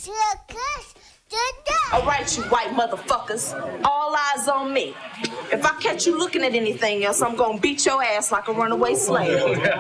All right, you white motherfuckers. All eyes on me. If I catch you looking at anything else, I'm gonna beat your ass like a runaway slave.